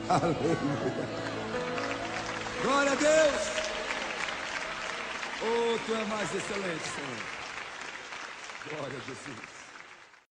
Aleluia. Glória a Deus. Oh, tu é mais excelente, Senhor. Glória a Jesus.